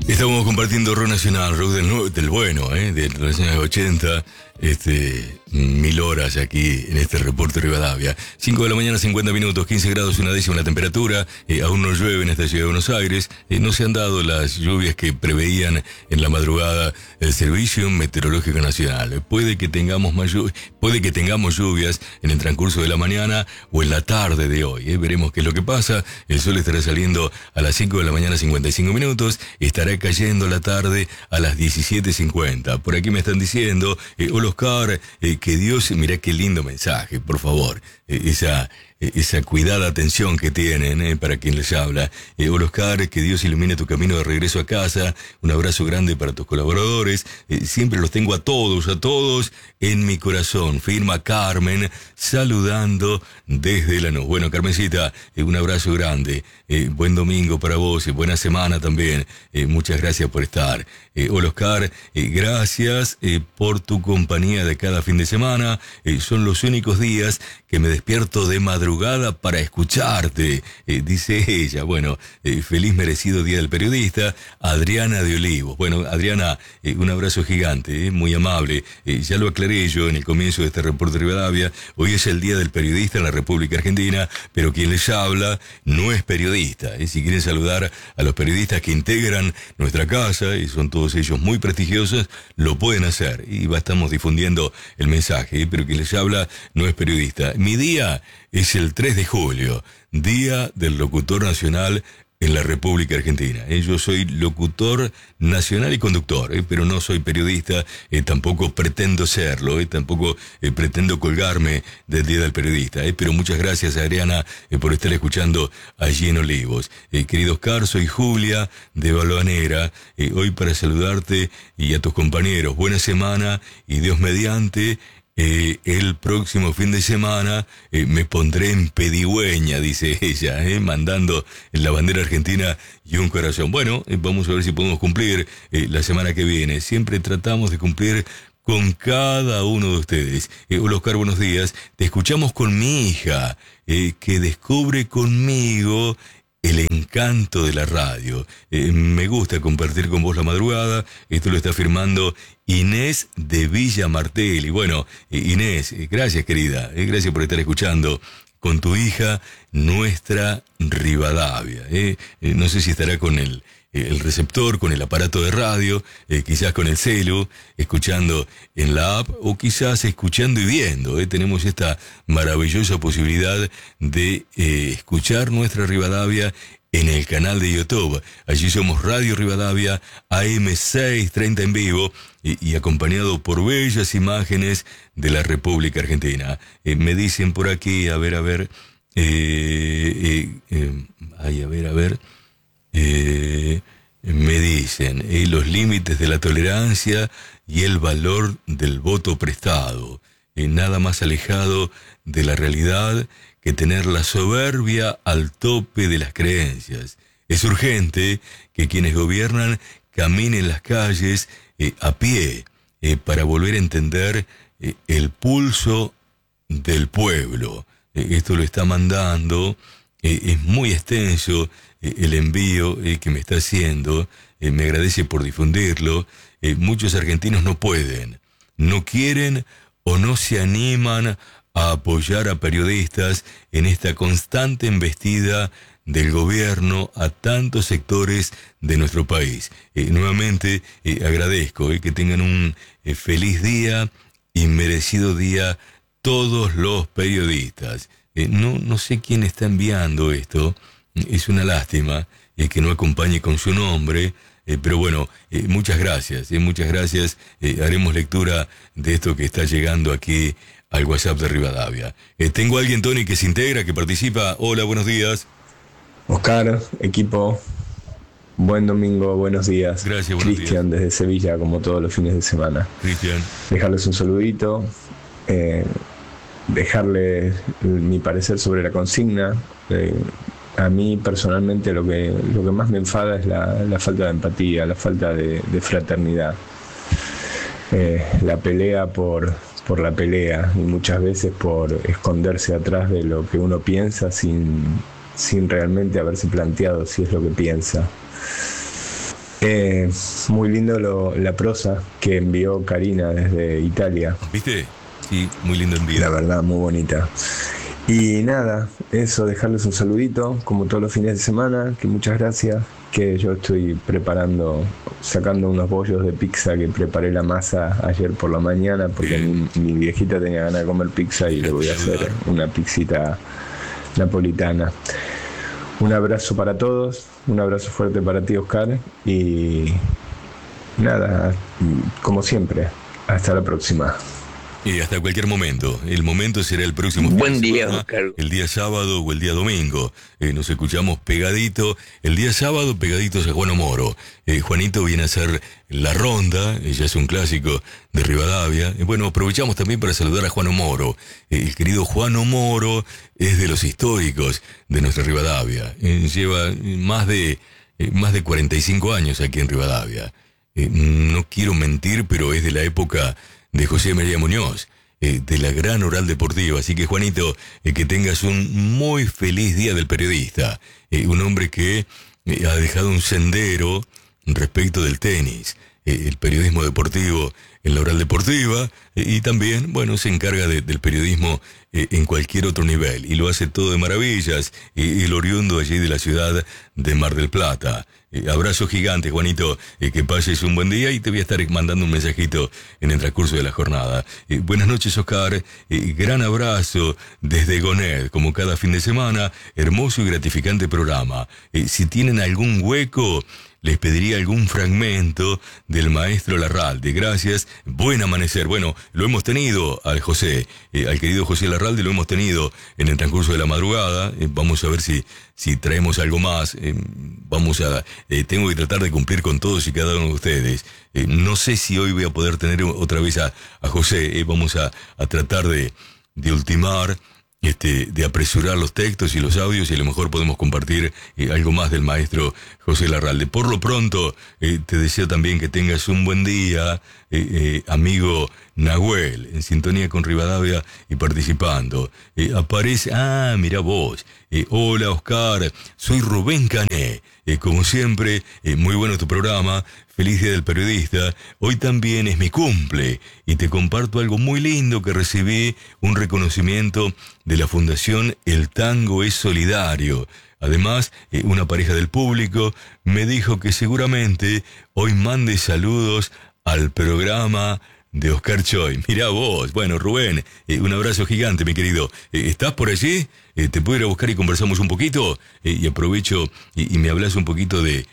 Estamos compartiendo rock nacional, rock del bueno, de los años 80, 1000 horas aquí en este reporte Rivadavia. 5 de la mañana, 50 minutos, 15 grados, 1 décima la temperatura. Aún no llueve en esta ciudad de Buenos Aires. No se han dado las lluvias que preveían en la madrugada el Servicio Meteorológico Nacional. Puede que tengamos lluvias en el transcurso de la mañana o en la tarde de hoy. Veremos qué es lo que pasa. El sol estará saliendo a las 5 de la mañana, 55 minutos. Estará cayendo la tarde a las 17:50. Por aquí me están diciendo, hola Oscar, que Dios, mirá qué lindo mensaje, por favor, esa cuidada atención que tienen para quien les habla. Hola Oscar, que Dios ilumine tu camino de regreso a casa. Un abrazo grande para tus colaboradores. Siempre los tengo a todos en mi corazón. Firma Carmen, saludando desde Lanús. Bueno, Carmencita, un abrazo grande. Buen domingo para vos y buena semana también. Muchas gracias por estar. Hola Oscar, gracias por tu compañía de cada fin de semana. Son los únicos días que me despierto de madrugada para escucharte, dice ella. Bueno, feliz merecido Día del Periodista, Adriana de Olivos. Bueno, Adriana, un abrazo gigante, muy amable. Ya lo aclaré yo en el comienzo de este reporte de Rivadavia. Hoy es el Día del Periodista en la República Argentina, pero quien les habla no es periodista. Si quieren saludar a los periodistas que integran nuestra casa, y son todos ellos muy prestigiosos, lo pueden hacer. Y estamos difundiendo el mensaje, pero quien les habla no es periodista. Mi día es el 3 de julio, Día del Locutor Nacional en la República Argentina. Yo soy locutor nacional y conductor, pero no soy periodista, tampoco pretendo serlo, tampoco pretendo colgarme del Día del Periodista. Pero muchas gracias, Adriana, por estar escuchando allí en Olivos. Querido Oscar, soy Julia de Balvanera, hoy para saludarte y a tus compañeros. Buena semana y Dios mediante. El próximo fin de semana me pondré en pedigüeña, dice ella, mandando la bandera argentina y un corazón. Bueno, vamos a ver si podemos cumplir la semana que viene. Siempre tratamos de cumplir con cada uno de ustedes. Hola Oscar, buenos días. Te escuchamos con mi hija, que descubre conmigo el encanto de la radio. Me gusta compartir con vos la madrugada. Esto lo está firmando Inés de Villa Martelli. Bueno, Inés, gracias querida, gracias por estar escuchando con tu hija nuestra Rivadavia. No sé si estará con el receptor, con el aparato de radio, quizás con el celu, escuchando en la app, o quizás escuchando y viendo. Tenemos esta maravillosa posibilidad de escuchar nuestra Rivadavia en el canal de YouTube. Allí somos Radio Rivadavia AM630 en vivo y acompañado por bellas imágenes de la República Argentina. Me dicen por aquí, a ver, me dicen los límites de la tolerancia y el valor del voto prestado. Nada más alejado de la realidad que tener la soberbia al tope de las creencias. Es urgente que quienes gobiernan caminen las calles a pie para volver a entender el pulso del pueblo. Esto lo está mandando, es muy extenso el envío que me está haciendo, me agradece por difundirlo. Muchos argentinos no pueden, no quieren o no se animan a apoyar a periodistas en esta constante embestida del gobierno a tantos sectores de nuestro país. Nuevamente agradezco que tengan un feliz día y merecido día todos los periodistas. No sé quién está enviando esto, es una lástima que no acompañe con su nombre, pero bueno, muchas gracias. Haremos lectura de esto que está llegando aquí al WhatsApp de Rivadavia. Tengo a alguien, Tony, que se integra, que participa. Hola, buenos días. Oscar, equipo, buen domingo, buenos días. Gracias, buenos días. Cristian desde Sevilla, como todos los fines de semana. Cristian. Dejarles un saludito, dejarles mi parecer sobre la consigna. A mí personalmente lo que más me enfada es la falta de empatía, la falta de fraternidad. La pelea por la pelea y muchas veces por esconderse atrás de lo que uno piensa sin realmente haberse planteado si es lo que piensa. Muy lindo la prosa que envió Karina desde Italia. ¿Viste? Sí, muy lindo envío. La verdad, muy bonita. Y nada, eso, dejarles un saludito, como todos los fines de semana, que muchas gracias, que yo estoy sacando unos bollos de pizza que preparé la masa ayer por la mañana, porque mi viejita tenía ganas de comer pizza y le voy a hacer una pizzita napolitana. Un abrazo para todos, un abrazo fuerte para ti, Oscar, y nada, como siempre, hasta la próxima. Y hasta cualquier momento. El momento será el próximo fin Buen de día, semana, Oscar. el día sábado o el día domingo. Nos escuchamos pegadito. El día sábado pegaditos a Juan Moro. Juanito viene a hacer la ronda, ya es un clásico de Rivadavia. Bueno, aprovechamos también para saludar a Juan Moro. El querido Juan Moro es de los históricos de nuestra Rivadavia. Lleva más de 45 años aquí en Rivadavia. No quiero mentir, pero es de la época de José María Muñoz, de la gran Oral Deportiva. Así que, Juanito, que tengas un muy feliz día del periodista. Un hombre que ha dejado un sendero respecto del tenis, el periodismo deportivo en la Oral Deportiva, y también, bueno, se encarga del periodismo en cualquier otro nivel, y lo hace todo de maravillas, el oriundo allí de la ciudad de Mar del Plata. Abrazo gigante, Juanito, que pases un buen día, y te voy a estar mandando un mensajito en el transcurso de la jornada. Buenas noches, Oscar, gran abrazo desde Gonet, como cada fin de semana, hermoso y gratificante programa. Si tienen algún hueco, les pediría algún fragmento del maestro Larralde. Gracias, buen amanecer. Bueno, lo hemos tenido al José, al querido José Larralde, lo hemos tenido en el transcurso de la madrugada. Vamos a ver si traemos algo más. Tengo que tratar de cumplir con todos y cada uno de ustedes. No sé si hoy voy a poder tener otra vez a José. Vamos a tratar de ultimar, de apresurar los textos y los audios, y a lo mejor podemos compartir algo más del maestro José Larralde. Por lo pronto, te deseo también que tengas un buen día, amigo Nahuel, en sintonía con Rivadavia y participando. Aparece, mira vos. Hola, Oscar, soy Rubén Cané. Como siempre, muy bueno tu programa. Feliz Día del Periodista. Hoy también es mi cumple y te comparto algo muy lindo que recibí, un reconocimiento de la Fundación El Tango es Solidario. Además, una pareja del público me dijo que seguramente hoy mande saludos al programa de Oscar Choy. Mirá vos. Bueno, Rubén, un abrazo gigante, mi querido. ¿Estás por allí? ¿Te puedo ir a buscar y conversamos un poquito? Y aprovecho y me hablas un poquito de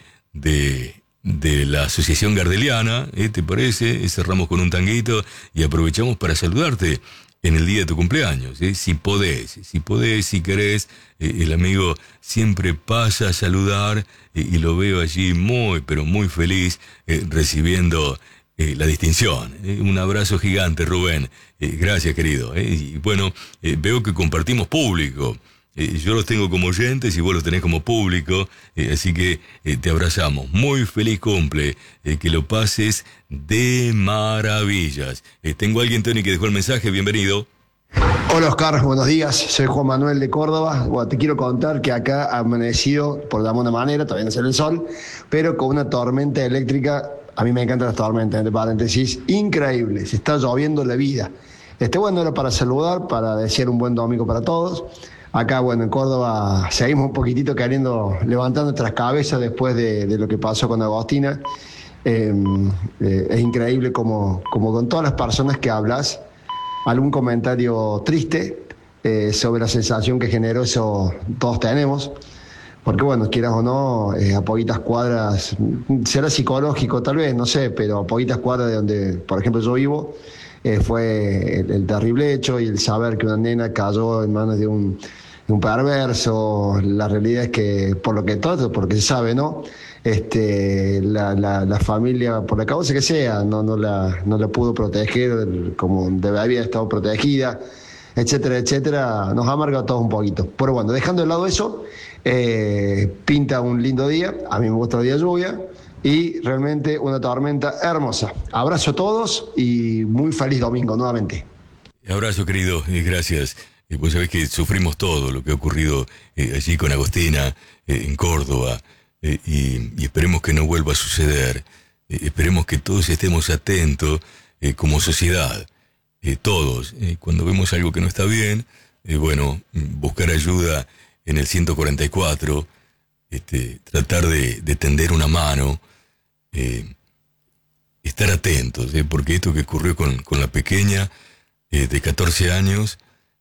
la Asociación Gardeliana, ¿te parece? Cerramos con un tanguito y aprovechamos para saludarte en el día de tu cumpleaños, si podés, si querés. El amigo siempre pasa a saludar, y lo veo allí muy, pero muy feliz, recibiendo la distinción. Un abrazo gigante, Rubén. Gracias, querido. Y bueno, veo que compartimos público. Yo los tengo como oyentes y vos los tenés como público, así que te abrazamos. Muy feliz cumple, que lo pases de maravillas. Tengo a alguien, Tony, que dejó el mensaje. Bienvenido. Hola, Oscar, buenos días. Soy Juan Manuel de Córdoba. Bueno, te quiero contar que acá ha amanecido, por de alguna manera, todavía no sale el sol, pero con una tormenta eléctrica. A mí me encantan las tormentas, entre paréntesis, increíble. Se está lloviendo la vida. Bueno, era para saludar, para desear un buen domingo para todos. Acá, bueno, en Córdoba seguimos un poquitito levantando nuestras cabezas después de lo que pasó con Agostina. Es increíble como con todas las personas que hablas, algún comentario triste sobre la sensación que generó eso todos tenemos. Porque bueno, quieras o no, a poquitas cuadras, será psicológico tal vez, no sé, pero a poquitas cuadras de donde, por ejemplo, yo vivo, fue el terrible hecho, y el saber que una nena cayó en manos de un perverso. La realidad es que, por lo que se sabe, ¿no? La familia, por la causa que sea, no la pudo proteger como debe haber estado protegida, etcétera, etcétera. Nos ha amargado a todos un poquito. Pero bueno, dejando de lado eso, pinta un lindo día. A mí me gusta el día de lluvia y realmente una tormenta hermosa. Abrazo a todos y muy feliz domingo nuevamente. Abrazo, querido, gracias. Vos sabés que sufrimos todo lo que ha ocurrido allí con Agostina, en Córdoba. y esperemos que no vuelva a suceder. Esperemos que todos estemos atentos como sociedad, todos. Cuando vemos algo que no está bien, buscar ayuda en el 144, tratar de tender una mano, estar atentos, porque esto que ocurrió con la pequeña de 14 años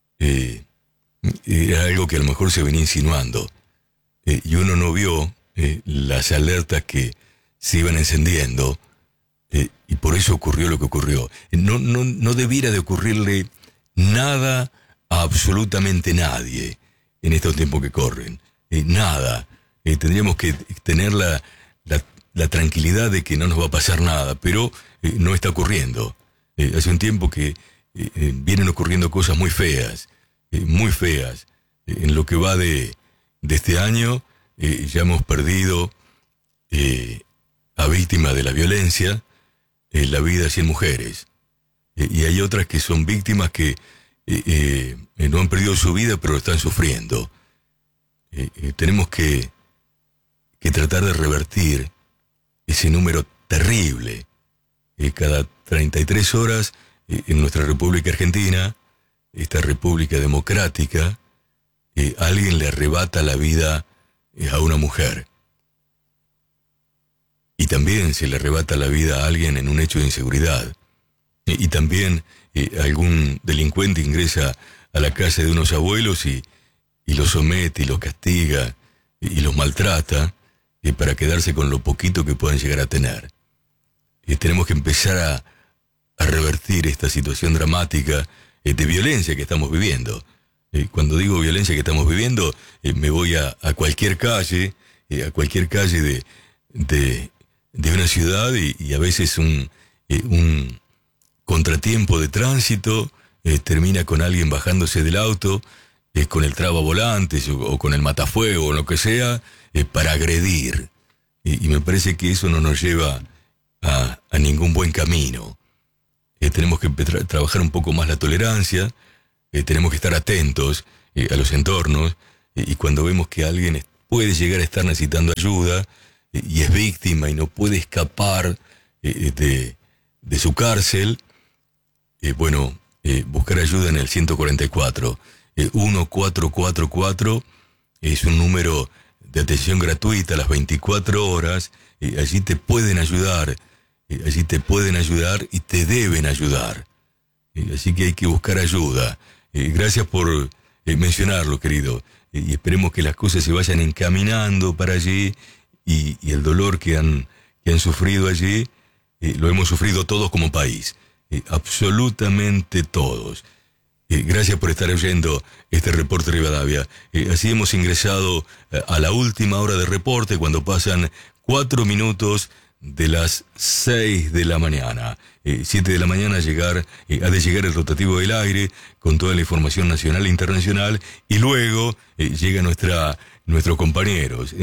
era algo que a lo mejor se venía insinuando, y uno no vio las alertas que se iban encendiendo, y por eso ocurrió lo que ocurrió. No debiera de ocurrirle nada a absolutamente nadie en estos tiempos que corren, nada. Tendríamos que tener la tranquilidad de que no nos va a pasar nada, pero no está ocurriendo. Hace un tiempo que vienen ocurriendo cosas muy feas. En lo que va de este año, ya hemos perdido a víctimas de la violencia la vida de 100 mujeres. Y hay otras que son víctimas que no han perdido su vida, pero están sufriendo. Tenemos que tratar de revertir ese número terrible. Cada 33 horas en nuestra República Argentina, esta República Democrática, alguien le arrebata la vida a una mujer. Y también se le arrebata la vida a alguien en un hecho de inseguridad. Y también algún delincuente ingresa a la casa de unos abuelos y los somete y los castiga y los maltrata para quedarse con lo poquito que puedan llegar a tener. Tenemos que empezar a revertir esta situación dramática de violencia que estamos viviendo. Cuando digo violencia que estamos viviendo, me voy a cualquier calle, de una ciudad y a veces un contratiempo de tránsito termina con alguien bajándose del auto, con el trabavolantes o con el matafuego o lo que sea, para agredir. Y me parece que eso no nos lleva a ningún buen camino. Tenemos que trabajar un poco más la tolerancia, tenemos que estar atentos a los entornos, y cuando vemos que alguien puede llegar a estar necesitando ayuda y es víctima y no puede escapar de su cárcel, buscar ayuda en el 144. 1444 es un número de atención gratuita a las 24 horas. Allí te pueden ayudar, y te deben ayudar. Así que hay que buscar ayuda. Gracias por mencionarlo, querido. Y esperemos que las cosas se vayan encaminando para allí, y el dolor que han sufrido allí, lo hemos sufrido todos como país. Absolutamente todos. Gracias por estar oyendo este reporte Rivadavia. Así hemos ingresado a la última hora de reporte, cuando pasan 4 minutos de las 6 de la mañana. 7 de la mañana ha de llegar el rotativo del aire con toda la información nacional e internacional, y luego llegan nuestros compañeros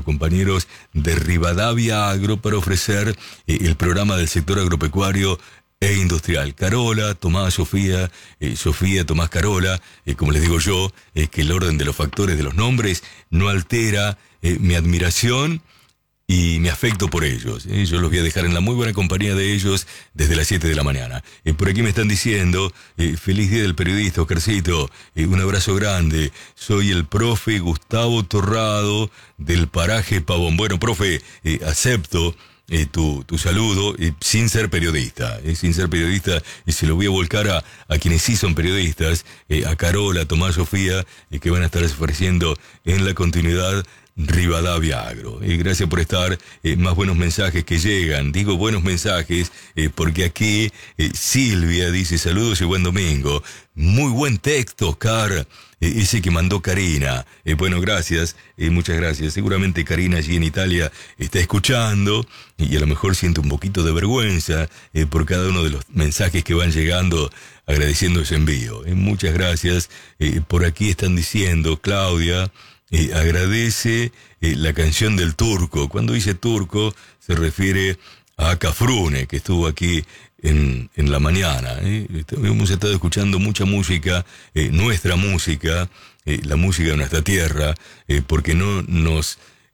de Rivadavia Agro para ofrecer el programa del sector agropecuario e industrial. Carola, Tomás, Sofía, Tomás, Carola. Como les digo yo, que el orden de los factores de los nombres no altera mi admiración y mi afecto por ellos. Yo los voy a dejar en la muy buena compañía de ellos desde las 7 de la mañana. Por aquí me están diciendo, feliz día del periodista, Oscarcito, un abrazo grande. Soy el profe Gustavo Torrado del paraje Pavón. Bueno, profe, acepto tu saludo, sin ser periodista, y se lo voy a volcar a quienes sí son periodistas, a Carola, Tomás, Sofía, que van a estar ofreciendo en la continuidad Rivadavia Agro. Gracias por estar. Más buenos mensajes que llegan. Digo buenos mensajes porque aquí Silvia dice saludos y buen domingo. Muy buen texto, Oscar. Ese que mandó Karina. Bueno, gracias. Muchas gracias. Seguramente Karina allí en Italia está escuchando y a lo mejor siente un poquito de vergüenza por cada uno de los mensajes que van llegando agradeciendo ese envío. Muchas gracias. Por aquí están diciendo, Claudia, agradece la canción del Turco. Cuando dice Turco se refiere a Cafrune, que estuvo aquí en la mañana. Hemos estado escuchando mucha música, nuestra música, la música de nuestra tierra, porque no nos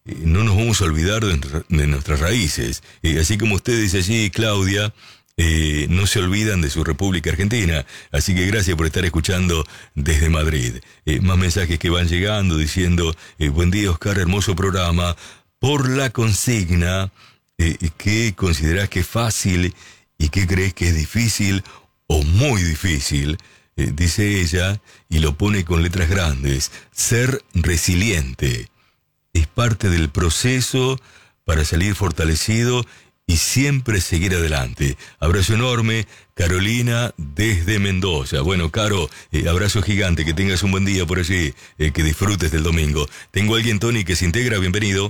no nos vamos a olvidar de nuestras raíces. Así como usted dice allí, Claudia, no se olvidan de su República Argentina. Así que gracias por estar escuchando desde Madrid. Más mensajes que van llegando diciendo, buen día Oscar, hermoso programa. Por la consigna, ¿qué considerás que es fácil y qué crees que es difícil o muy difícil? Dice ella, y lo pone con letras grandes, ser resiliente. Es parte del proceso para salir fortalecido y siempre seguir adelante. Abrazo enorme, Carolina desde Mendoza. Bueno, Caro, abrazo gigante, que tengas un buen día por allí, que disfrutes del domingo. Tengo a alguien, Tony, que se integra, bienvenido.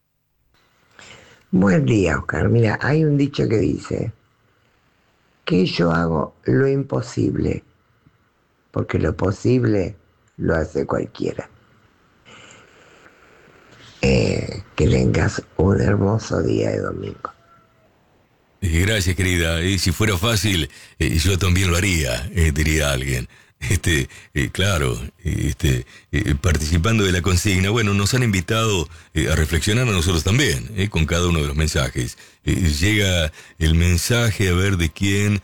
Buen día, Oscar. Mira, hay un dicho que dice que yo hago lo imposible, porque lo posible lo hace cualquiera. Que tengas un hermoso día de domingo. Gracias, querida. Si fuera fácil, yo también lo haría, diría alguien. Claro, participando de la consigna, bueno, nos han invitado a reflexionar a nosotros también, con cada uno de los mensajes. Llega el mensaje, a ver de quién.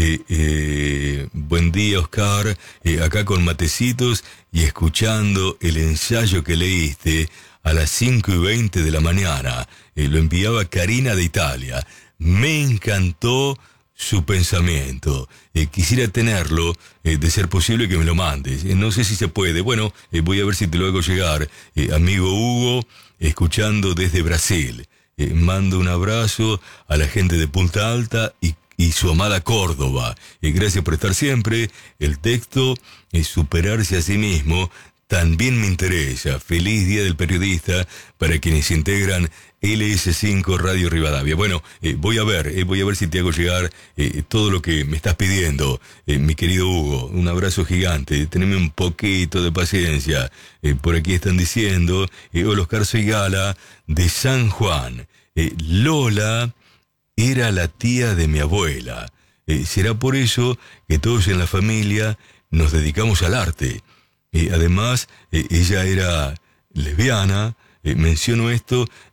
Buen día, Oscar, acá con matecitos y escuchando el ensayo que leíste a las 5:20 de la mañana. Lo enviaba Karina de Italia. Me encantó su pensamiento. Quisiera tenerlo, de ser posible que me lo mandes. No sé si se puede. Bueno, voy a ver si te lo hago llegar. Amigo Hugo, escuchando desde Brasil. Mando un abrazo a la gente de Punta Alta y su amada Córdoba. Gracias por estar siempre. El texto es superarse a sí mismo. También me interesa. Feliz Día del Periodista para quienes integran LS5 Radio Rivadavia. Bueno, voy a ver si te hago llegar todo lo que me estás pidiendo, mi querido Hugo. Un abrazo gigante. Teneme un poquito de paciencia. Por aquí están diciendo, hola Oscar, soy Gala de San Juan. Lola era la tía de mi abuela. Será por eso que todos en la familia nos dedicamos al arte. Además, ella era lesbiana. Menciono esto